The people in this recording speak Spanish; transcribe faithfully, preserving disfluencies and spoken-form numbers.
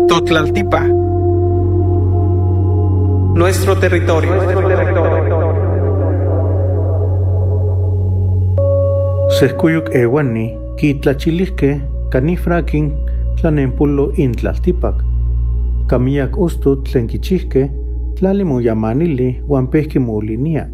Totlaltipa, nuestro territorio. Sescuyuc ewani, kitlachilisque, canifrakin, tlanempulo intlaltipac. Camillac ustu tlenquichihque, tlalimuyamanili, huampehque moulinia.